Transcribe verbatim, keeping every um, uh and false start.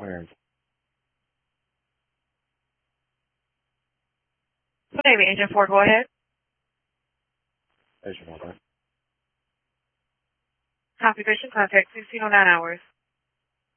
clearance. Navy Agent four, go ahead. Agent one. Copy, patient contact sixteen oh nine hours.